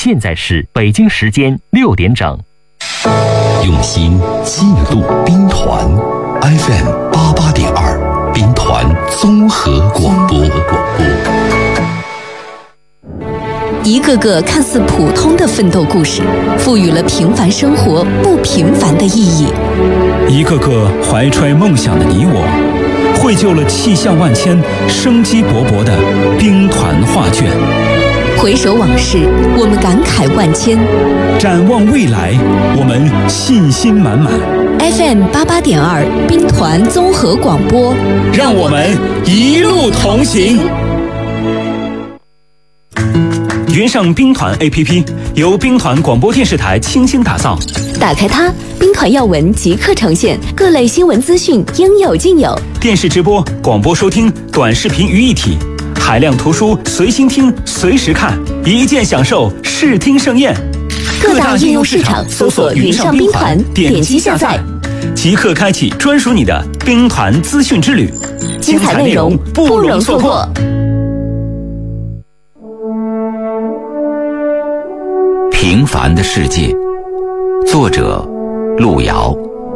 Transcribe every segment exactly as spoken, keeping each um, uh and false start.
现在是北京时间六点整。 用心记录兵团 F M 八八点二，兵团综合广播。 一个个看似普通的奋斗故事，赋予了平凡生活不平凡的意义。 一个个怀揣梦想的你我，绘就了气象万千、生机勃勃的兵团画卷。 回首往事，我们感慨万千； 展望未来，我们信心满满。 F M 八八点二，兵团综合广播， 让我们一路同行。云上兵团 A P P 由兵团广播电视台倾心打造， 打开它，兵团要闻即刻呈现，各类新闻资讯应有尽有。 电视直播、广播收听、短视频于一体，海量图书随心听、随时看，一键享受视听盛宴。 各大应用市场搜索云上兵团，点击下载， 即刻开启专属你的兵团资讯之旅， 精彩内容不容错过。 平凡的世界，作者路遥。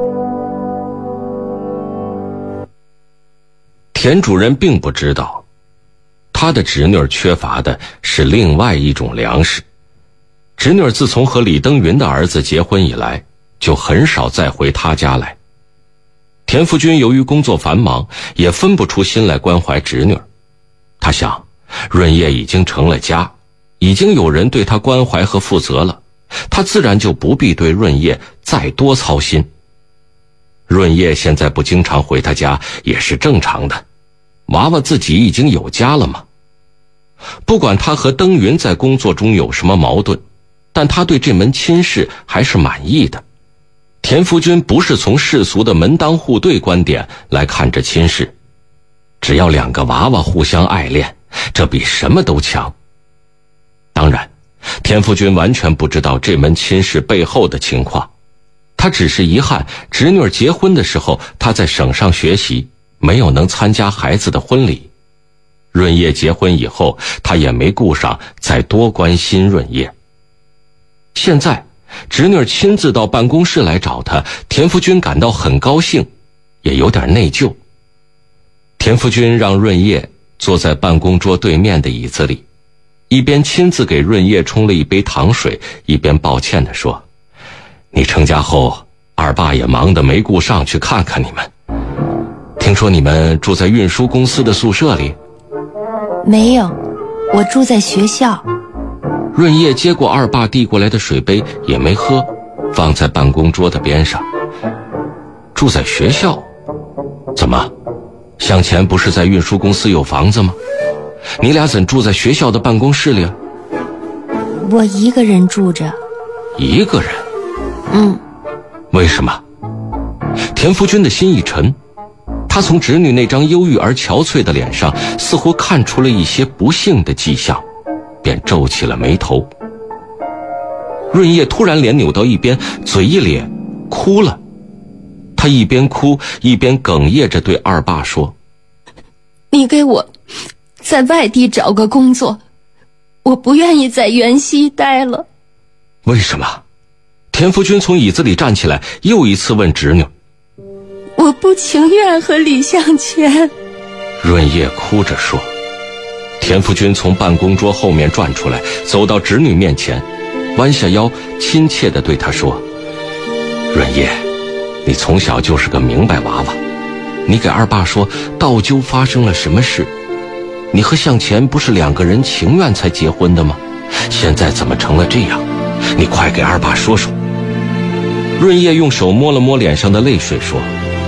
田主任并不知道，他的侄女缺乏的是另外一种粮食。侄女自从和李登云的儿子结婚以来，就很少再回他家来。田福军由于工作繁忙，也分不出心来关怀侄女。他想，润叶已经成了家，已经有人对他关怀和负责了，他自然就不必对润叶再多操心。润叶现在不经常回他家也是正常的，娃娃自己已经有家了嘛。不管他和登云在工作中有什么矛盾，但他对这门亲事还是满意的。田福军不是从世俗的门当户对观点来看这亲事，只要两个娃娃互相爱恋，这比什么都强。当然，田福军完全不知道这门亲事背后的情况，他只是遗憾侄女结婚的时候他在省上学习，没有能参加孩子的婚礼。润叶结婚以后，他也没顾上再多关心润叶。现在侄女亲自到办公室来找他，田福军感到很高兴，也有点内疚。田福军让润叶坐在办公桌对面的椅子里，一边亲自给润叶冲了一杯糖水，一边抱歉地说，你成家后，二爸也忙得没顾上去看看你们。听说你们住在运输公司的宿舍里？ 没有，我住在学校。 润叶接过二爸递过来的水杯，也没喝，放在办公桌的边上。住在学校？怎么，向前不是在运输公司有房子吗？你俩怎住在学校的办公室里啊？ 我一个人住着。 一个人？ 嗯。 为什么？田福军的心一沉，他从侄女那张忧郁而憔悴的脸上似乎看出了一些不幸的迹象，便皱起了眉头。润叶突然脸扭到一边，嘴一咧，哭了。他一边哭一边哽咽着对二爸说， 你给我在外地找个工作，我不愿意在原西待了。 为什么？田福军从椅子里站起来，又一次问侄女。 我不情愿和李向前。 润叶哭着说。田福军从办公桌后面转出来，走到侄女面前，弯下腰，亲切地对她说，润叶，你从小就是个明白娃娃，你给二爸说到究发生了什么事？你和向前不是两个人情愿才结婚的吗？现在怎么成了这样？你快给二爸说说。润叶用手摸了摸脸上的泪水说，